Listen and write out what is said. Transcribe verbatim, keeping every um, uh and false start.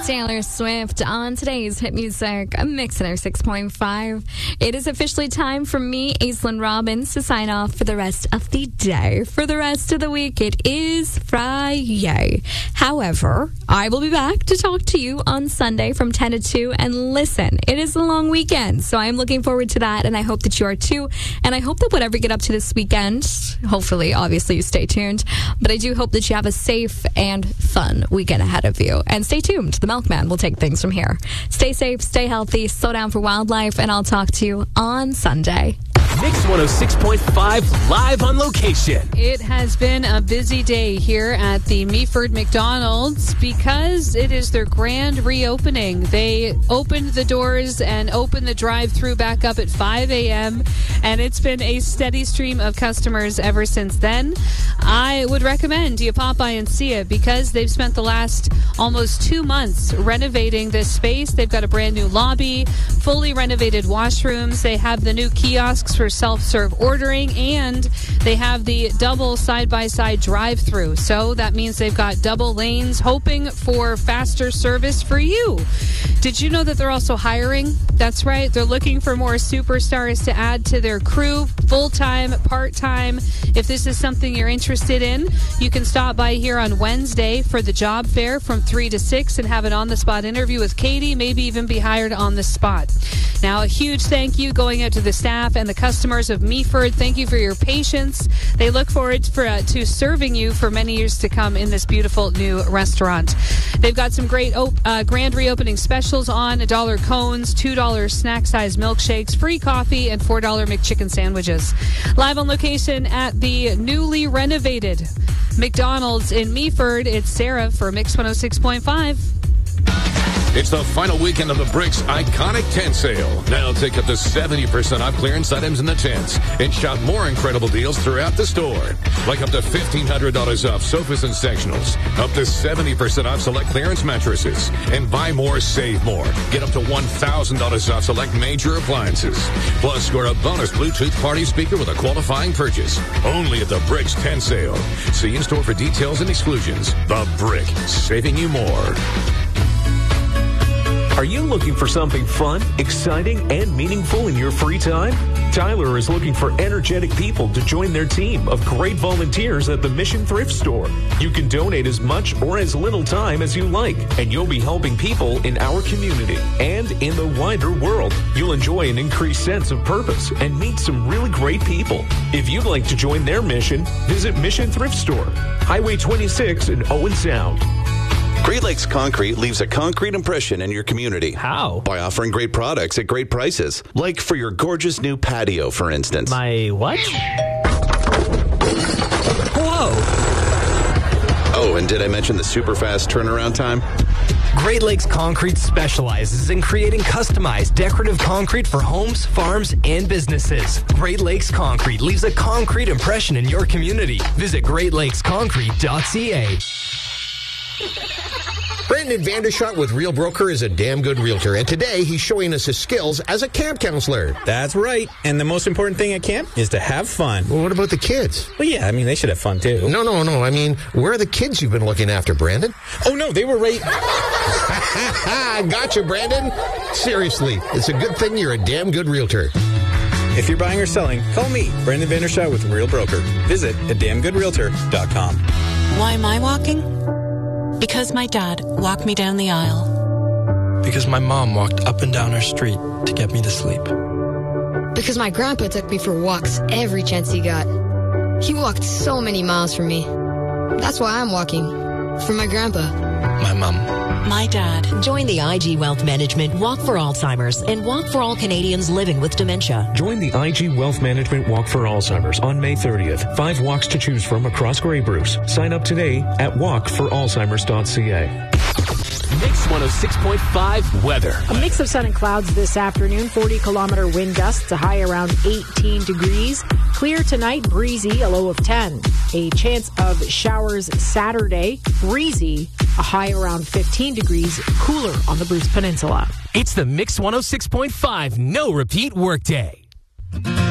Taylor Swift on today's Hit Music, a Mix one oh six point five. It is officially time for me, Aislinn Robbins, to sign off for the rest of the day. For the rest of the week, it is Friday. However, I will be back to talk to you on Sunday from ten to two. And listen, it is a long weekend, so I am looking forward to that, and I hope that you are too. And I hope that whatever you get up to this weekend, hopefully, obviously, you stay tuned, but I do hope that you have a safe and fun weekend ahead of you. And stay tuned. The Milkman will take things from here. Stay safe, stay healthy, slow down for wildlife, and I'll talk to you on Sunday. Mix one oh six point five live on location. It has been a busy day here at the Meaford McDonald's because it is their grand reopening. They opened the doors and opened the drive-thru back up at five a.m. and it's been a steady stream of customers ever since then. I would recommend you pop by and see it because they've spent the last almost two months renovating this space. They've got a brand new lobby, fully renovated washrooms. They have the new kiosks for self-serve ordering, and they have the double side-by-side drive-through. So that means they've got double lanes, hoping for faster service for you. Did you know that they're also hiring? That's right. They're looking for more superstars to add to their crew, full-time, part-time. If this is something you're interested in, you can stop by here on Wednesday for the job fair from three to six and have an on-the-spot interview with Katie, maybe even be hired on the spot. Now, a huge thank you going out to the staff and the customers of Meaford. Thank you for your patience. They look forward for, uh, to serving you for many years to come in this beautiful new restaurant. They've got some great op- uh, grand reopening specials on: one dollar cones, two dollar snack-sized milkshakes, free coffee, and four dollar McChicken sandwiches. Live on location at the newly renovated McDonald's in Meaford, it's Sarah for Mix one oh six point five. It's the final weekend of the Bricks Iconic Tent Sale. Now take up to seventy percent off clearance items in the tents and shop more incredible deals throughout the store. Like up to fifteen hundred dollars off sofas and sectionals, up to seventy percent off select clearance mattresses, and buy more, save more. Get up to one thousand dollars off select major appliances. Plus, score a bonus Bluetooth party speaker with a qualifying purchase. Only at the Bricks Tent Sale. See in store for details and exclusions. The Brick, saving you more. Are you looking for something fun, exciting, and meaningful in your free time? Tyler is looking for energetic people to join their team of great volunteers at the Mission Thrift Store. You can donate as much or as little time as you like, and you'll be helping people in our community and in the wider world. You'll enjoy an increased sense of purpose and meet some really great people. If you'd like to join their mission, visit Mission Thrift Store, Highway twenty-six in Owen Sound. Great Lakes Concrete leaves a concrete impression in your community. How? By offering great products at great prices. Like for your gorgeous new patio, for instance. My what? Whoa! Oh, and did I mention the super fast turnaround time? Great Lakes Concrete specializes in creating customized decorative concrete for homes, farms, and businesses. Great Lakes Concrete leaves a concrete impression in your community. Visit great lakes concrete dot c a. Brandon Vandershot with Real Broker is a damn good realtor, and today he's showing us his skills as a camp counselor. That's right, and the most important thing at camp is to have fun. Well, what about the kids? Well, yeah, I mean, they should have fun, too. No, no, no, I mean, where are the kids you've been looking after, Brandon? Oh, no, they were right... Gotcha, Brandon. Seriously, it's a good thing you're a damn good realtor. If you're buying or selling, call me, Brandon Vandershot with Real Broker. Visit a damn good realtor dot com. Why am I walking? Because my dad walked me down the aisle. Because my mom walked up and down our street to get me to sleep. Because my grandpa took me for walks every chance he got. He walked so many miles for me. That's why I'm walking. For my grandpa. My mom. My dad. Join the I G Wealth Management Walk for Alzheimer's and Walk for All Canadians Living with Dementia. Join the I G Wealth Management Walk for Alzheimer's on May thirtieth. Five walks to choose from across Grey Bruce. Sign up today at walk for alzheimers dot c a. Mix one oh six point five weather. A mix of sun and clouds this afternoon. forty kilometer wind gusts, a high around eighteen degrees. Clear tonight, breezy, a low of ten. A chance of showers Saturday, breezy, a high around fifteen degrees, cooler on the Bruce Peninsula. It's the Mix one oh six point five no repeat workday.